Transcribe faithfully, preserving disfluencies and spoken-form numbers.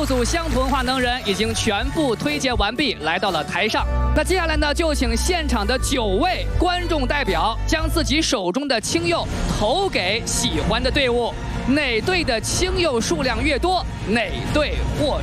六组乡土文化能人已经全部推荐完毕，来到了台上。那接下来呢，就请现场的九位观众代表将自己手中的青柚投给喜欢的队伍，哪队的青柚数量越多，哪队获